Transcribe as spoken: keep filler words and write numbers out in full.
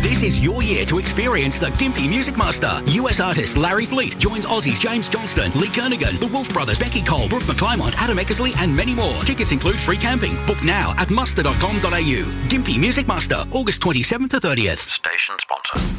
This is your year to experience the Gympie Music Master. U S artist Larry Fleet joins Aussies James Johnston, Lee Kernaghan, the Wolf Brothers, Becky Cole, Brooke McClymont, Adam Eckersley and many more. Tickets include free camping. Book now at muster dot com dot a u. Gympie Music Master, August twenty-seventh to thirtieth. Station sponsor.